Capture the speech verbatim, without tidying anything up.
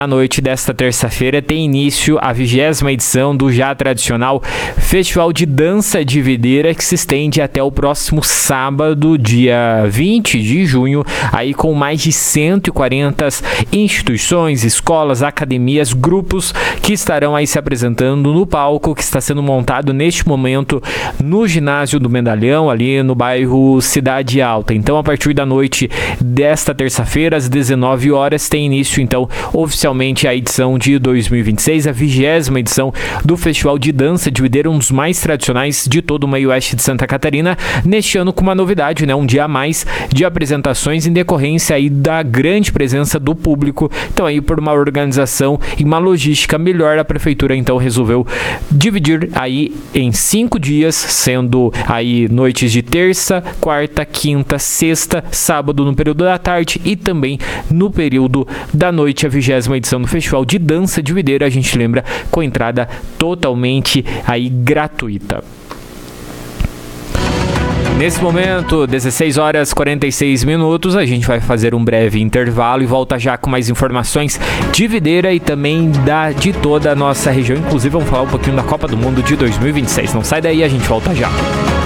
Na noite desta terça-feira tem início a vigésima edição do já tradicional Festival de Dança de Videira, que se estende até o próximo sábado, dia vinte de junho, aí com mais de cento e quarenta instituições, escolas, academias, grupos que estarão aí se apresentando no palco que está sendo montado neste momento no ginásio do Medalhão, ali no bairro Cidade Alta. Então, a partir da noite desta terça-feira, às dezenove horas, tem início, então, oficialmente a edição de dois mil e vinte e seis, a vigésima edição do Festival de Dança de Videira, um dos mais tradicionais de todo o meio oeste de Santa Catarina, neste ano com uma novidade, né? Um dia a mais de apresentações em decorrência aí da grande presença do público. Então aí, por uma organização e uma logística melhor, a prefeitura então resolveu dividir aí em cinco dias, sendo aí noites de terça, quarta, quinta, sexta, sábado no período da tarde e também no período da noite, a vigésima edição do Festival de Dança de Videira, a gente lembra, com entrada totalmente aí gratuita. Nesse momento, dezesseis horas e quarenta e seis minutos, a gente vai fazer um breve intervalo e volta já com mais informações de Videira e também da, de toda a nossa região. Inclusive, vamos falar um pouquinho da Copa do Mundo de dois mil e vinte e seis. Não sai daí, a gente volta já.